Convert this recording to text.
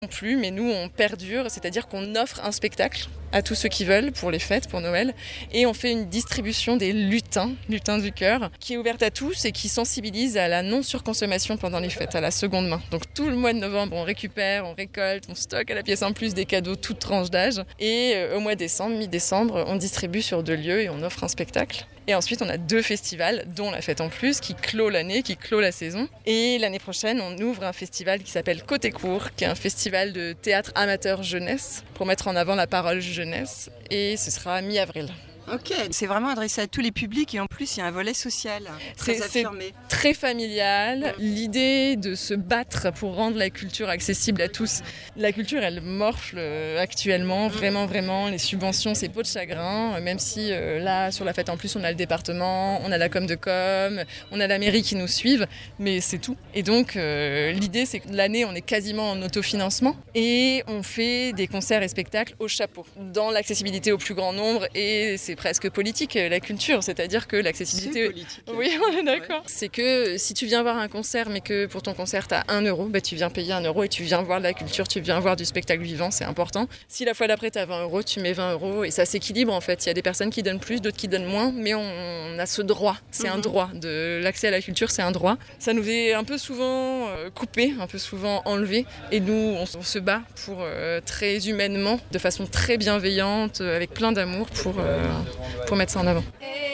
Non plus, mais nous on perdure, c'est-à-dire qu'on offre un spectacle à tous ceux qui veulent pour les fêtes, pour Noël, et on fait une distribution des lutins du cœur, qui est ouverte à tous et qui sensibilise à la non-surconsommation pendant les fêtes, à la seconde main. Donc tout le mois de novembre, on récupère, on récolte, on stocke à la pièce en plus des cadeaux toutes tranches d'âge, et au mois de décembre, mi-décembre, on distribue sur 2 lieux et on offre un spectacle. Et ensuite, on a 2 festivals, dont la Fête en Plus, qui clôt l'année, qui clôt la saison. Et l'année prochaine, on ouvre un festival qui s'appelle Côté Court, qui est un festival de théâtre amateur jeunesse, pour mettre en avant la parole jeunesse. Et ce sera mi-avril. Ok, c'est vraiment adressé à tous les publics et en plus il y a un volet social très affirmé. C'est très familial. L'idée de se battre pour rendre la culture accessible à tous. La culture, elle morfle actuellement, vraiment. Les subventions, c'est peau de chagrin. Même si là, sur la Fête en Plus, on a le département, on a la com de com, on a la mairie qui nous suivent, mais c'est tout. Et donc l'idée, c'est que l'année, on est quasiment en autofinancement et on fait des concerts et spectacles au chapeau, dans l'accessibilité au plus grand nombre, et c'est presque politique, la culture, c'est-à-dire que l'accessibilité... C'est politique. Oui, on est d'accord. Ouais. C'est que si tu viens voir un concert, mais que pour ton concert, tu as 1 euro, bah, tu viens payer 1 euro et tu viens voir de la culture, tu viens voir du spectacle vivant, c'est important. Si la fois d'après, tu as 20 euros, tu mets 20 euros et ça s'équilibre en fait. Il y a des personnes qui donnent plus, d'autres qui donnent moins, mais on a ce droit. C'est un droit. L'accès à la culture, c'est un droit. Ça nous est un peu souvent coupé, un peu souvent enlevé, et nous, on se bat pour très humainement, de façon très bienveillante, avec plein d'amour pour mettre ça en avant.